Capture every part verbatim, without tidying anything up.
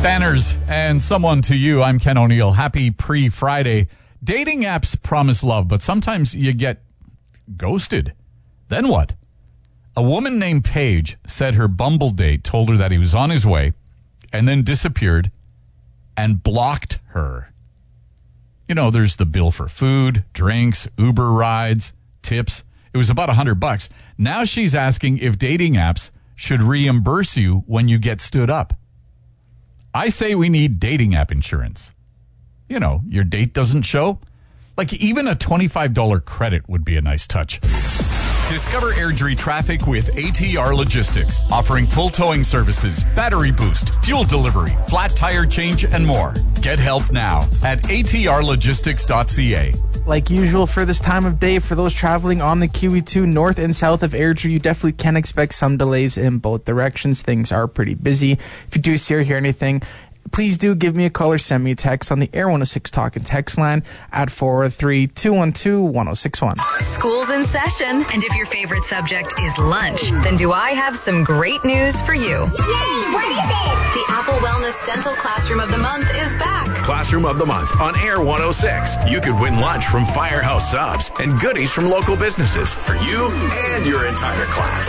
Banners and someone to you. I'm Ken O'Neill. Happy pre-Friday. Dating apps promise love, but sometimes you get ghosted. Then what? A woman named Paige said her Bumble date told her that he was on his way and then disappeared and blocked her. You know, there's the bill for food, drinks, Uber rides, tips. It was about a hundred bucks. Now she's asking if dating apps should reimburse you when you get stood up. I say we need dating app insurance. You know, your date doesn't show. Like even a twenty-five dollars credit would be a nice touch. Discover Airdrie traffic with A T R Logistics, offering full towing services, battery boost, fuel delivery, flat tire change, and more. Get help now at A T R logistics dot C A. Like usual for this time of day, for those traveling on the Q E two north and south of Airdrie, you definitely can expect some delays in both directions. Things are pretty busy. If you do see or hear anything, please do give me a call or send me a text on the Air one oh six Talk and Text line at four oh three, two one two, one oh six one. School's in session, and if your favorite subject is lunch, then do I have some great news for you. Yay! What is it? The Apple Wellness Dental Classroom of the Month is back. Classroom of the Month on Air one oh six. You could win lunch from Firehouse Subs and goodies from local businesses for you and your entire class.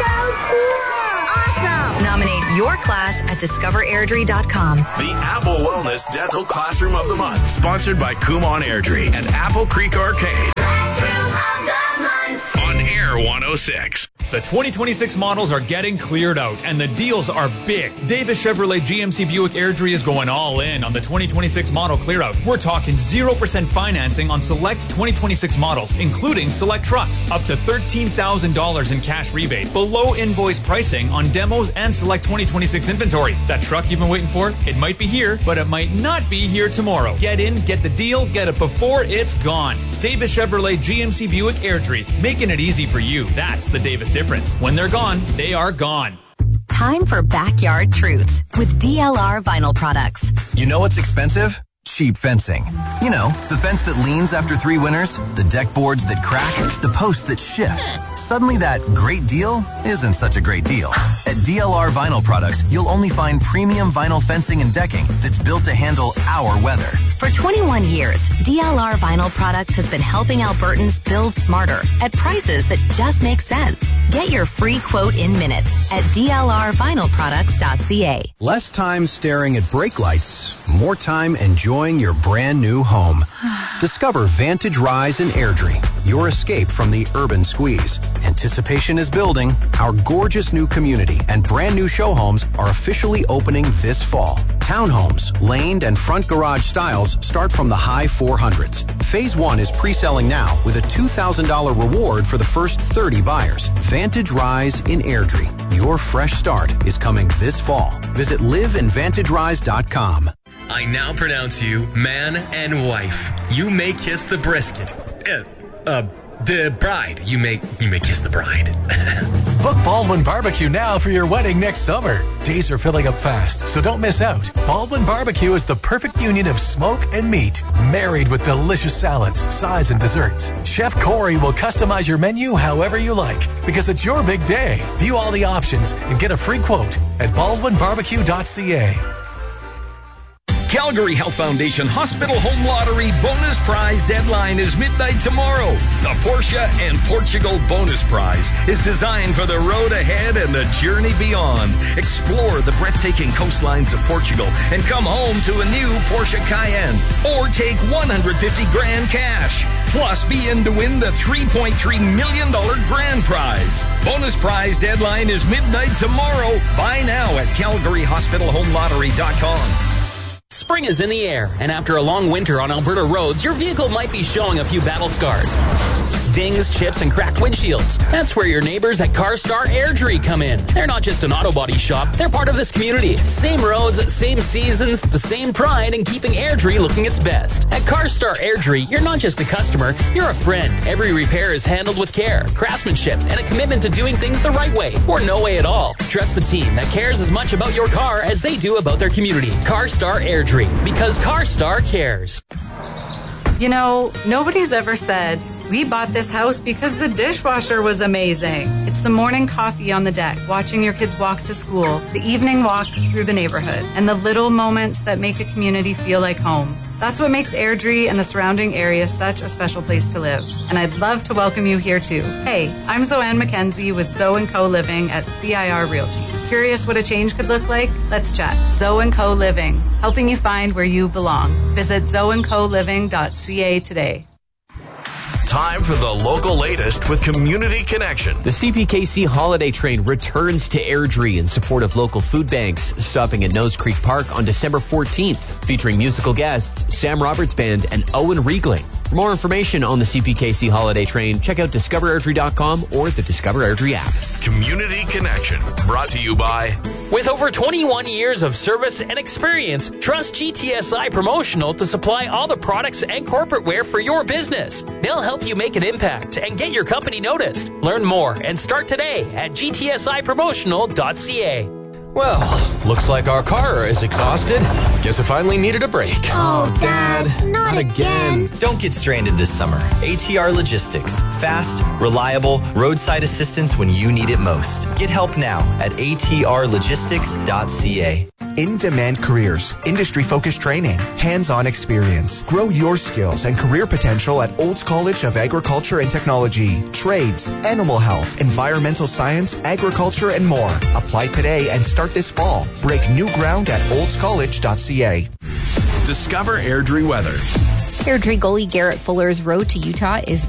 So cool! Awesome! Nominate your class at discover airdrie dot com. The Apple Wellness Dental Classroom of the Month, sponsored by Kumon Airdrie and Apple Creek Arcade. Classroom of the Month on Air one oh six. The twenty twenty-six models are getting cleared out, and the deals are big. Davis Chevrolet G M C Buick Airdrie is going all in on the twenty twenty-six model clear out. We're talking zero percent financing on select twenty twenty-six models, including select trucks. Up to thirteen thousand dollars in cash rebate. Below invoice pricing on demos and select twenty twenty-six inventory. That truck you've been waiting for? It might be here, but it might not be here tomorrow. Get in, get the deal, get it before it's gone. Davis Chevrolet G M C Buick Airdrie, making it easy for you. That's the Davis difference. When they're gone, they are gone. Time for Backyard Truths with D L R Vinyl Products. You know what's expensive? Cheap fencing. You know, the fence that leans after three winters, the deck boards that crack, the posts that shift. Suddenly that great deal isn't such a great deal. At D L R Vinyl Products, you'll only find premium vinyl fencing and decking that's built to handle our weather. For twenty-one years, D L R Vinyl Products has been helping Albertans build smarter at prices that just make sense. Get your free quote in minutes at D L R vinyl products dot C A. Less time staring at brake lights, more time enjoying your brand new home. Discover Vantage Rise in Airdrie, your escape from the urban squeeze. Anticipation is building. Our gorgeous new community and brand new show homes are officially opening this fall. Townhomes, laned and front garage styles start from the high four hundreds. Phase one is pre-selling now with a two thousand dollars reward for the first thirty buyers. Vantage Rise in Airdrie. Your fresh start is coming this fall. Visit live in vantage rise dot com. I now pronounce you man and wife. You may kiss the brisket. Uh, uh, the bride. You may, you may kiss the bride. Book Baldwin Barbecue now for your wedding next summer. Days are filling up fast, so don't miss out. Baldwin Barbecue is the perfect union of smoke and meat, married with delicious salads, sides, and desserts. Chef Corey will customize your menu however you like, because it's your big day. View all the options and get a free quote at baldwin barbecue dot C A. Calgary Health Foundation Hospital Home Lottery bonus prize deadline is midnight tomorrow. The Porsche and Portugal bonus prize is designed for the road ahead and the journey beyond. Explore the breathtaking coastlines of Portugal and come home to a new Porsche Cayenne. Or take one hundred fifty grand cash. Plus be in to win the three point three million dollars grand prize. Bonus prize deadline is midnight tomorrow. Buy now at calgary hospital home lottery dot com. Spring is in the air, and after a long winter on Alberta roads, your vehicle might be showing a few battle scars. Dings, chips, and cracked windshields. That's where your neighbors at CarStar Airdrie come in. They're not just an auto body shop, they're part of this community. Same roads, same seasons, the same pride in keeping Airdrie looking its best. At CarStar Airdrie, you're not just a customer, you're a friend. Every repair is handled with care, craftsmanship, and a commitment to doing things the right way, or no way at all. Trust the team that cares as much about your car as they do about their community. CarStar Airdrie, because CarStar cares. You know, nobody's ever said, We bought this house because the dishwasher was amazing. It's the morning coffee on the deck, watching your kids walk to school, the evening walks through the neighborhood, and the little moments that make a community feel like home. That's what makes Airdrie and the surrounding area such a special place to live. And I'd love to welcome you here too. Hey, I'm Zoanne McKenzie with Zoe and Co Living at C I R Realty. Curious what a change could look like? Let's chat. Zoe and Co Living, helping you find where you belong. Visit zoe and co living dot c a today. Time for the local latest with Community Connection. The C P K C Holiday Train returns to Airdrie in support of local food banks, stopping at Nose Creek Park on December fourteenth, featuring musical guests Sam Roberts Band and Owen Riegling. For more information on the C P K C Holiday Train, check out discover airdrie dot com or the Discover Airdrie app. Community Connection, brought to you by... With over twenty-one years of service and experience, trust G T S I Promotional to supply all the products and corporate wear for your business. They'll help you make an impact and get your company noticed. Learn more and start today at g t s i promotional dot c a. Well, looks like our car is exhausted. Guess it finally needed a break. Oh, Dad, not, not again. again. Don't get stranded this summer. A T R Logistics. Fast, reliable, roadside assistance when you need it most. Get help now at a t r logistics dot c a. In-demand careers, industry-focused training, hands-on experience. Grow your skills and career potential at Olds College of Agriculture and Technology. Trades, animal health, environmental science, agriculture, and more. Apply today and start this fall. Break new ground at olds college dot c a. Discover Airdrie weather. Airdrie goalie Garrett Fuller's road to Utah is